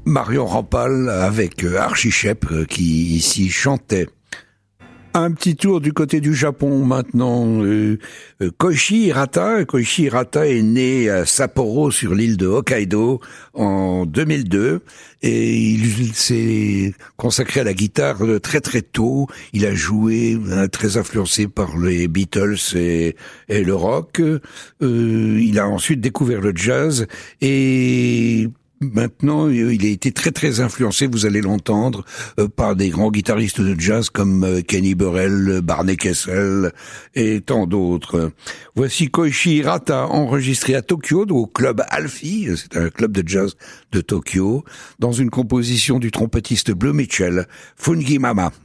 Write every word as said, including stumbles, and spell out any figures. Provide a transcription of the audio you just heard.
Marion Rampal avec Archie Shepp qui ici chantait. Un petit tour du côté du Japon maintenant. Euh, Koichi Hirata. Koichi Hirata est né à Sapporo sur l'île de Hokkaido en deux mille deux et il s'est consacré à la guitare très très tôt. Il a joué hein, très influencé par les Beatles et, et le rock. Euh, il a ensuite découvert le jazz et maintenant, il a été très très influencé, vous allez l'entendre, euh, par des grands guitaristes de jazz comme euh, Kenny Burrell, Barney Kessel et tant d'autres. Voici Koichi Hirata enregistré à Tokyo au club Alfie, c'est un club de jazz de Tokyo, dans une composition du trompettiste Blue Mitchell, Fungi Mama.